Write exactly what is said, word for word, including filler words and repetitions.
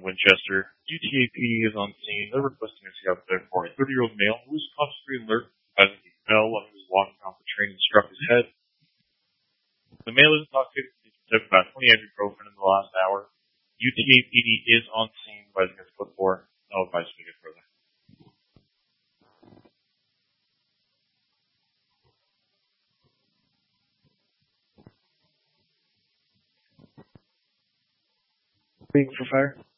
Winchester. U T A P D is on scene. They're requesting a scout there for a thirty-year-old male who was possibly alert as he fell when he was walking off the train and struck his head. The male is intoxicated. He took about twenty ibuprofen in the last hour. U T A P D is on scene, advising us to for no advice to get further. Waiting for fire.